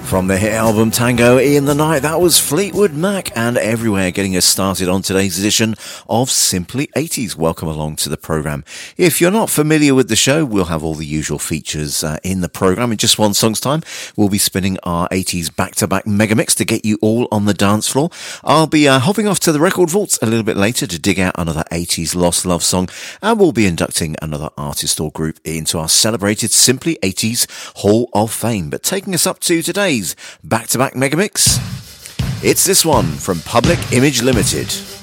From the hit album Tango in the Night, that was Fleetwood Mac and Everywhere, getting us started on today's edition of Simply 80s. Welcome along to the programme. If you're not familiar with the show, we'll have all the usual features in the programme. In just one song's time, we'll be spinning our 80s back-to-back megamix to get you all on the dance floor. I'll be hopping off to the record vaults a little bit later to dig out another 80s lost love song, and we'll be inducting another artist or group into our celebrated Simply 80s Hall of Fame. But taking us up to today's back-to-back megamix, it's this one from Public Image Limited.